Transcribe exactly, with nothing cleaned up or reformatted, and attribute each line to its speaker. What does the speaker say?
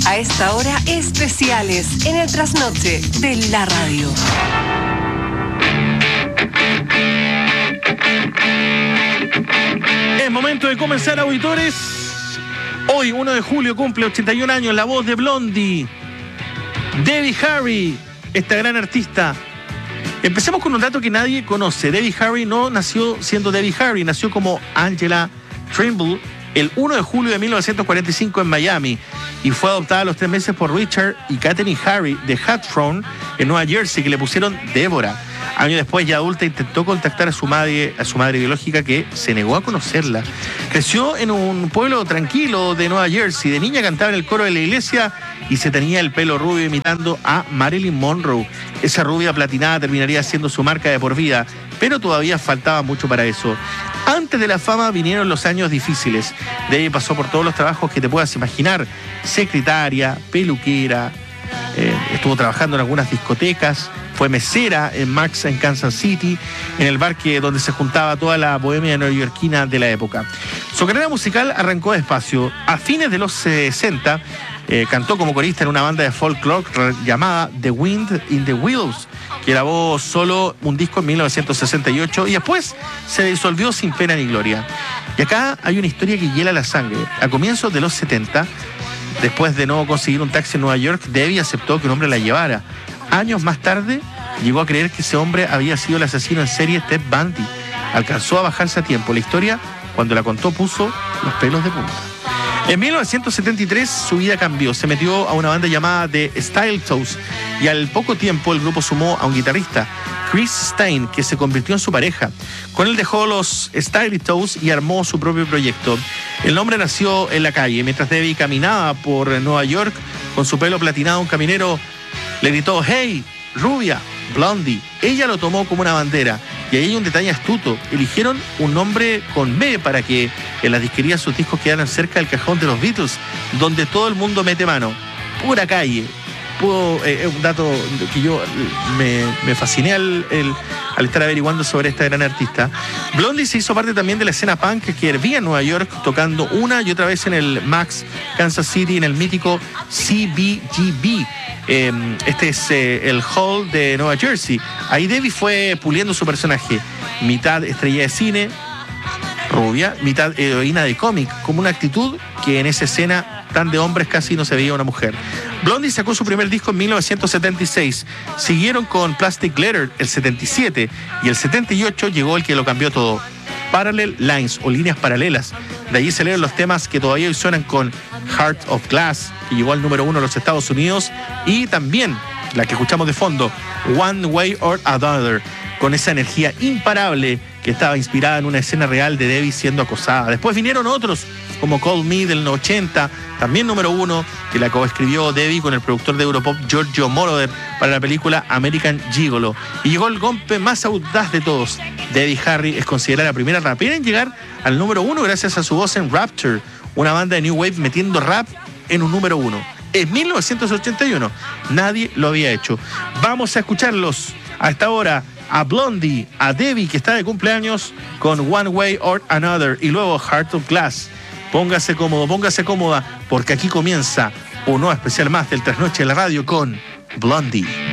Speaker 1: A esta hora, especiales en el trasnoche de la radio.
Speaker 2: Es momento de comenzar, auditores. Hoy, uno de julio, cumple ochenta y un años la voz de Blondie, Debbie Harry, esta gran artista. Empecemos con un dato que nadie conoce. Debbie Harry no nació siendo Debbie Harry, nació como Angela Trimble el uno de julio de mil novecientos cuarenta y cinco en Miami y fue adoptada a los tres meses por Richard y Katherine Harry de Hawthorne en Nueva Jersey, que le pusieron Débora. Años después, ya adulta, intentó contactar a su madre, a su madre biológica, que se negó a conocerla. Creció en un pueblo tranquilo de Nueva Jersey. De niña cantaba en el coro de la iglesia y se tenía el pelo rubio imitando a Marilyn Monroe. Esa rubia platinada terminaría siendo su marca de por vida, pero todavía faltaba mucho para eso. Antes de la fama vinieron los años difíciles. Debbie pasó por todos los trabajos que te puedas imaginar. Secretaria, peluquera, eh, estuvo trabajando en algunas discotecas, fue mesera en Max en Kansas City, en el bar que, donde se juntaba toda la bohemia neoyorquina de la época. Su carrera musical arrancó despacio. A fines de los sesenta, eh, cantó como corista en una banda de folklore llamada The Wind in the Willows, que grabó solo un disco en mil novecientos sesenta y ocho y después se disolvió sin pena ni gloria. Y acá hay una historia que hiela la sangre. A comienzos de los setenta, después de no conseguir un taxi en Nueva York, Debbie aceptó que un hombre la llevara. Años más tarde, llegó a creer que ese hombre había sido el asesino en serie Ted Bundy. Alcanzó a bajarse a tiempo. La historia, cuando la contó, puso los pelos de punta. En mil novecientos setenta y tres su vida cambió. Se metió a una banda llamada The Styletos y al poco tiempo el grupo sumó a un guitarrista, Chris Stein, que se convirtió en su pareja. Con él dejó los Styletos y armó su propio proyecto. El nombre nació en la calle. Mientras Debbie caminaba por Nueva York con su pelo platinado, un caminero le gritó: "Hey, rubia, Blondie". Ella lo tomó como una bandera. Y ahí hay un detalle astuto. Eligieron un nombre con B para que en las disquerías sus discos quedaran cerca del cajón de los Beatles, donde todo el mundo mete mano. Pura calle. Pudo, eh, un dato que yo me, me fasciné al, el, al estar averiguando sobre esta gran artista. Blondie se hizo parte también de la escena punk que hervía en Nueva York, tocando una y otra vez en el Max Kansas City, en el mítico C B G B. Eh, este es eh, el hall de Nueva Jersey. Ahí Debbie fue puliendo su personaje, mitad estrella de cine, rubia, mitad heroína de cómic, como una actitud que en esa escena tan de hombres casi no se veía una mujer. Blondie sacó su primer disco en mil novecientos setenta y seis, siguieron con Plastic Letter el setenta y siete y el setenta y ocho llegó el que lo cambió todo, Parallel Lines o líneas paralelas. De allí salieron los temas que todavía hoy suenan, con Heart of Glass, que llegó al número uno en los Estados Unidos, y también la que escuchamos de fondo, One Way or Another, con esa energía imparable que estaba inspirada en una escena real de Debbie siendo acosada. Después vinieron otros, como Call Me del ochenta, también número uno, que la coescribió Debbie con el productor de Europop Giorgio Moroder para la película American Gigolo. Y llegó el golpe más audaz de todos. Debbie Harry es considerada la primera rapera en llegar al número uno gracias a su voz en Rapture, una banda de New Wave metiendo rap en un número uno. En mil novecientos ochenta y uno nadie lo había hecho. Vamos a escucharlos a esta hora, a Blondie, a Debbie, que está de cumpleaños, con One Way or Another, y luego Heart of Glass. Póngase cómodo, póngase cómoda, porque aquí comienza un nuevo especial más del Trasnoche de la Radio con Blondie.